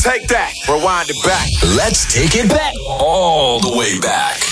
Take that. Rewind it back. Let's take it back all the way back.